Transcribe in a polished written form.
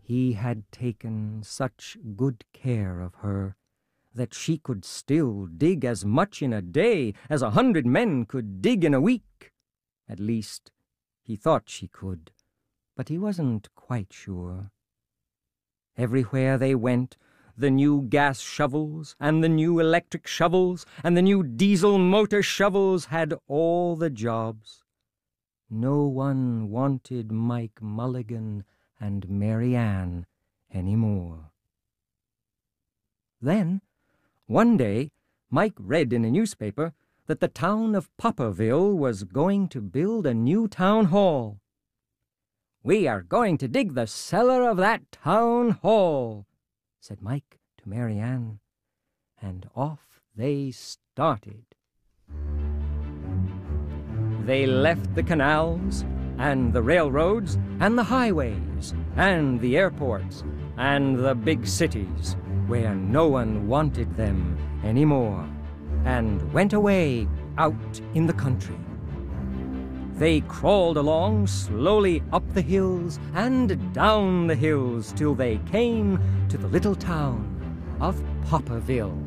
He had taken such good care of her that she could still dig as much in a day as 100 men could dig in a week. At least, he thought she could, but he wasn't quite sure. Everywhere they went, the new gas shovels and the new electric shovels and the new diesel motor shovels had all the jobs. No one wanted Mike Mulligan and Mary Ann any more. Then, one day, Mike read in a newspaper that the town of Popperville was going to build a new town hall. "We are going to dig the cellar of that town hall," said Mike to Mary Ann, and off they started. They left the canals, and the railroads, and the highways, and the airports, and the big cities, where no one wanted them anymore, and went away out in the country. They crawled along slowly up the hills and down the hills till they came to the little town of Popperville.